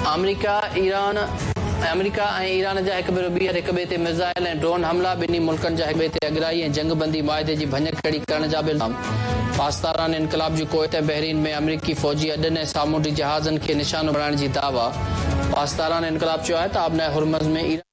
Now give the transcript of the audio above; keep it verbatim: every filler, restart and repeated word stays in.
America Iran America ऐं Iran जा हिक भेरो ॿीहर हिक ॿिए ते मिज़ाइल ऐं ड्रोन हमला ॿिन्ही मुल्कनि जा हिक ॿिए ते अॻिराई ऐं जंगबंदी मुआहिदे जी भञकड़ी करण जा बि इल्ज़ाम। पाकिस्तान इनक़लाब जी कुवैत ऐं बहरीन में अमरीकी फ़ौजी अॾनि ऐं सामूंडी जहाज़नि खे निशानो बणाइण जी दावा। पाकिस्तान इनक़लाब चयो आहे त आबनाए हुरमज़ में